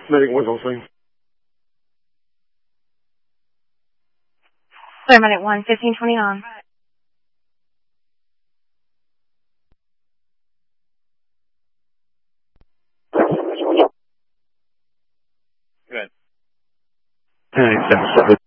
Medic 1's on scene. Clear, Medic 1, 1520 on. Good. 1087.